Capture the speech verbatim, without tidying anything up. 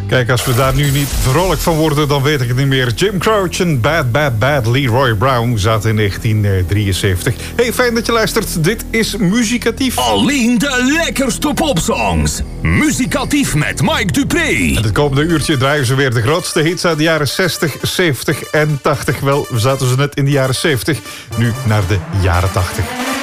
Kijk, als we daar nu niet vrolijk van worden, dan weet ik het niet meer. Jim Croce en Bad Bad Bad Leroy Brown zaten in negentien drieënzeventig. Hey, fijn dat je luistert. Dit is Muzikatief. Alleen de lekkerste popsongs. Muzikatief met Mike Dupré. En het komende uurtje draaien ze weer de grootste hits uit de jaren zestig, zeventig en tachtig. Wel, we zaten ze net in de jaren zeventig, nu naar de jaren tachtig.